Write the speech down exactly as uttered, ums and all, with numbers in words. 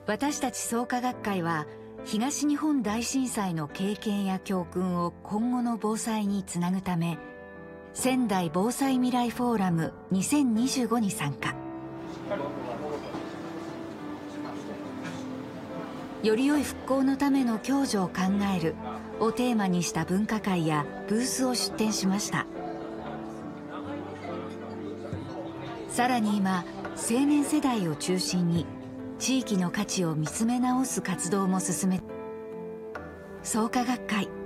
私たち創価学会は東日本大震災の経験や教訓を今後の防災につなぐため、仙台防災未来フォーラムにせんにじゅうごに参加。より良い復興のための共助を考えるをテーマにした分科会やブースを出展しました。さらに今、青年世代を中心に地域の価値を見つめ直す活動も進め、創価学会